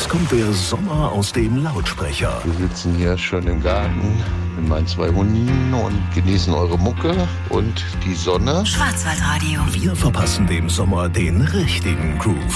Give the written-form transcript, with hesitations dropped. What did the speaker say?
Jetzt kommt der Sommer aus dem Lautsprecher. Wir sitzen hier schön im Garten mit meinen 2 Hunden und genießen eure Mucke und die Sonne. Schwarzwaldradio. Wir verpassen dem Sommer den richtigen Groove.